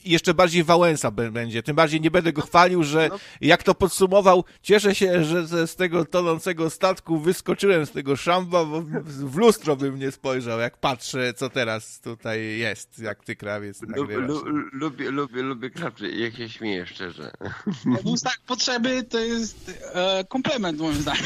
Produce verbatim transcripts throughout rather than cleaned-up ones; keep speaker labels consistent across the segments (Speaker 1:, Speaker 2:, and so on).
Speaker 1: jeszcze bardziej Wałęsa będzie. Tym bardziej nie będę go chwalił, że jak to podsumował, cieszę się, że ze, z tego tonącego statku wyskoczyłem z tego szamba, bo w lustro bym nie spojrzał, jak patrzę, co teraz tutaj jest, jak ty, krawiec, nagrywasz.
Speaker 2: Lu, lu, lubię, lubię, lubię krawcy, jak się śmieję szczerze.
Speaker 3: W ustach potrzeby to jest e, komplement, moim zdaniem.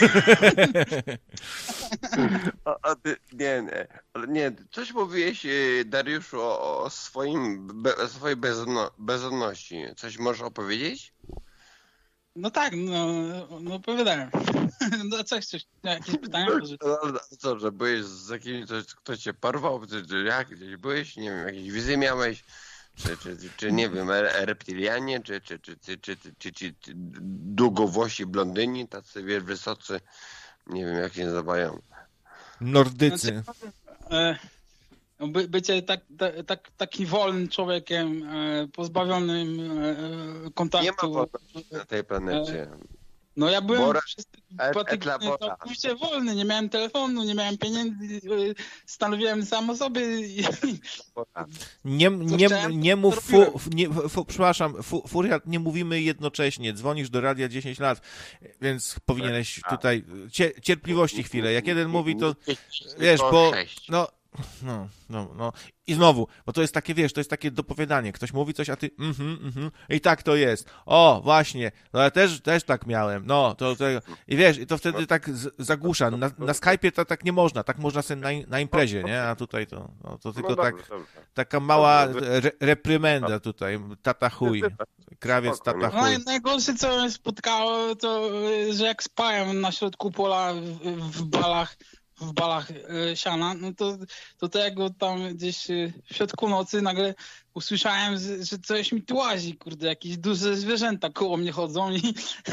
Speaker 2: o, o, ty, nie, nie, ale nie, coś mówiłeś, Dariuszu, o, o swoim, be, o swojej bezno, bezdomności. Coś możesz opowiedzieć?
Speaker 3: No tak, no, no opowiadałem. No coś, coś, jakieś pytania? Może...
Speaker 2: No, co, że byłeś z jakimś, ktoś cię porwał, czy, czy jak, gdzieś byłeś, nie wiem, jakieś wizy miałeś, czy, czy, czy, czy nie wiem, reptilianie, czy, czy, czy, czy, czy, czy, czy, czy długowłosi blondyni, tacy, wiesz, wysocy, nie wiem, jak się nazywają.
Speaker 1: Nordycy.
Speaker 3: Znaczy, e, by, bycie tak, tak, tak, takim wolnym człowiekiem, e, pozbawionym e, kontaktu.
Speaker 2: Nie ma wolności na tej planecie.
Speaker 3: E, no ja byłem
Speaker 2: Bora,
Speaker 3: przez
Speaker 2: et,
Speaker 3: dwa
Speaker 2: et la
Speaker 3: tygodnie całkowicie wolny, nie miałem telefonu, nie miałem pieniędzy, stanowiłem sam o sobie. I,
Speaker 1: nie, nie, nie mów, fu, nie, fu, przepraszam, fu, Furiat, nie mówimy jednocześnie, dzwonisz do radia dziesięć lat, więc powinieneś tutaj, cierpliwości chwilę, jak jeden mówi, to wiesz, bo, no, no, no, no. I znowu, bo to jest takie, wiesz, to jest takie dopowiadanie. Ktoś mówi coś, a ty mhm, mhm. I tak to jest. O, właśnie. No ja też, też tak miałem. No, to, to i wiesz, i to wtedy tak z, zagłusza. Na, na Skype'ie to tak nie można. Tak można sobie na, na imprezie, nie? A tutaj to, no, to tylko tak, taka mała re, reprymenda tutaj. Tata chuj. Krawiec tata chuj.
Speaker 3: No, najgorsze, co mnie spotkało, to, że jak spałem na środku pola w, w balach, w balach e, siana, no to, to tego tam gdzieś e, w środku nocy nagle usłyszałem, że, że coś mi tu łazi, kurde, jakieś duże zwierzęta koło mnie chodzą i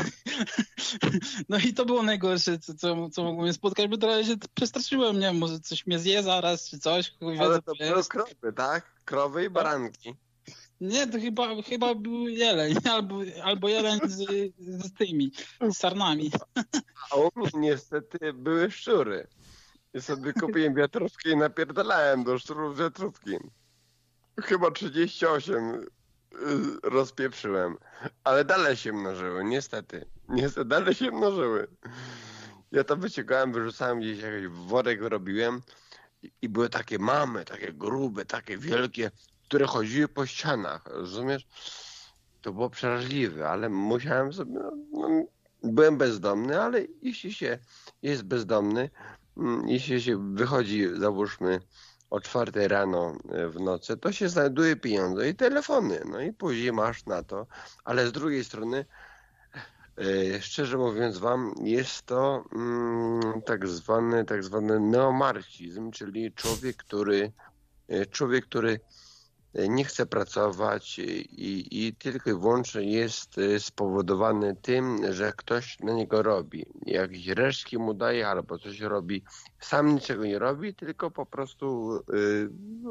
Speaker 3: no i to było najgorsze, co, co, co mogło mnie spotkać, bo teraz się przestraszyłem, nie wiem, może coś mnie zje zaraz, czy coś.
Speaker 2: Ale to były krowy, tak? Krowy i baranki.
Speaker 3: Nie, to chyba, chyba był jeleń, albo, albo jeleń z, z tymi, z sarnami.
Speaker 2: A u mnie niestety były szczury. I sobie kupiłem wiatrówki i napierdalałem do szczurów wiatrówki. Chyba trzydzieści osiem rozpieprzyłem. Ale dalej się mnożyły, niestety. Niestety dalej się mnożyły. Ja to wyciągałem, wyrzucałem gdzieś, jakiś worek robiłem i, i były takie mamy, takie grube, takie wielkie, które chodziły po ścianach, rozumiesz? To było przeraźliwe, ale musiałem sobie, no, no, byłem bezdomny, ale jeśli się jest bezdomny, jeśli się wychodzi, załóżmy, o czwartej rano w nocy, to się znajduje pieniądze i telefony, no i później masz na to, ale z drugiej strony, szczerze mówiąc wam, jest to mm, tak zwany, tak zwany neomarksizm, czyli człowiek, który człowiek, który nie chce pracować i, i tylko i wyłącznie jest spowodowany tym, że ktoś na niego robi. Jakieś resztki mu daje albo coś robi. Sam niczego nie robi, tylko po prostu y,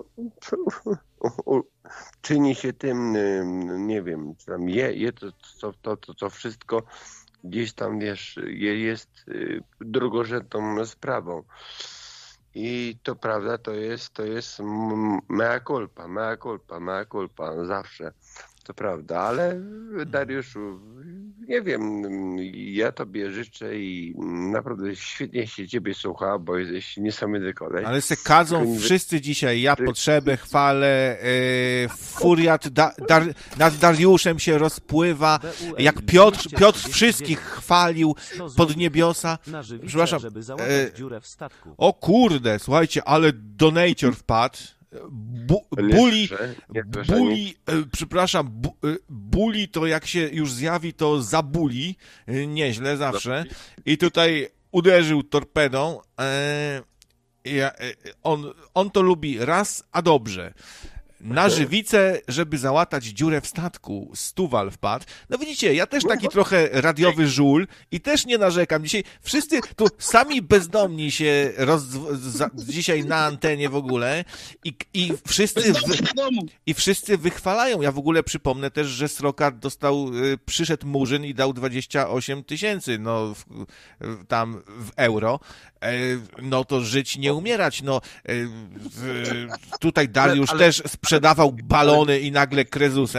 Speaker 2: czyni się tym, y, nie wiem, czy tam je, je to, to, to, to, to wszystko gdzieś tam, wiesz, jest y, drugorzędną sprawą. I to prawda, to jest, to jest mea culpa, mea culpa, mea culpa, zawsze, to prawda, ale Dariuszu, nie wiem, ja tobie życzę i naprawdę świetnie się ciebie słucha, bo jesteś niesamowity koleś.
Speaker 1: Ale se kadzą Tylko wszyscy dzisiaj, ja potrzebę chwalę, e, Furiat da, dar, nad Dariuszem się rozpływa, jak Piotr, Piotr wszystkich chwalił pod niebiosa. Przepraszam, e, o kurde, słuchajcie, ale donator wpadł. Bu, buli, buli, przepraszam, bu, buli to jak się już zjawi, to zabuli, nieźle zawsze. I tutaj uderzył torpedą. E, ja, on, on to lubi raz, a dobrze. Na żywicę, żeby załatać dziurę w statku, Stuwal wpadł. No widzicie, ja też taki trochę radiowy żul i też nie narzekam. Dzisiaj wszyscy tu sami bezdomni się roz... za... dzisiaj na antenie w ogóle i, i, wszyscy wy... i wszyscy wychwalają. Ja w ogóle przypomnę też, że Sroka dostał, przyszedł Murzyn i dał dwadzieścia osiem tysięcy no, w, tam w euro. No to żyć, nie umierać. No, tutaj Dariusz ale, ale... też sprzedawał balony i nagle krezusem.